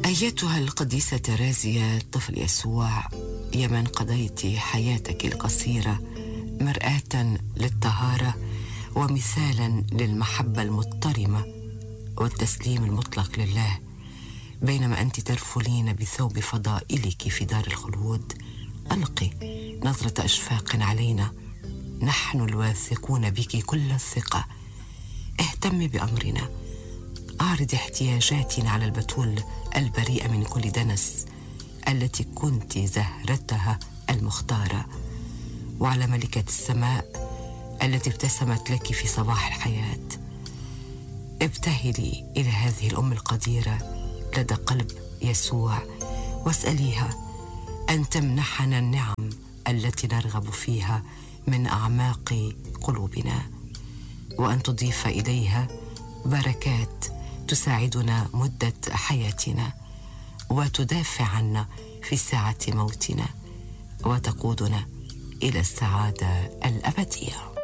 أيتها القديسة ترازيا طفل يسوع، يا من قضيت حياتك القصيرة مرآة للطهارة ومثالا للمحبة المضطرمة والتسليم المطلق لله، بينما أنت ترفلين بثوب فضائلك في دار الخلود، ألقي نظرة أشفاق علينا، نحن الواثقون بك كل الثقة. اهتمي بأمرنا، أعرض احتياجاتنا على البتول البريئة من كل دنس التي كنت زهرتها المختارة، وعلى ملكة السماء التي ابتسمت لك في صباح الحياة. ابتهلي إلى هذه الأم القديرة لدى قلب يسوع، واسأليها أن تمنحنا النعم التي نرغب فيها من أعماق قلوبنا، وأن تضيف إليها بركات تساعدنا مدة حياتنا، وتدافع عنا في ساعة موتنا، وتقودنا إلى السعادة الأبدية.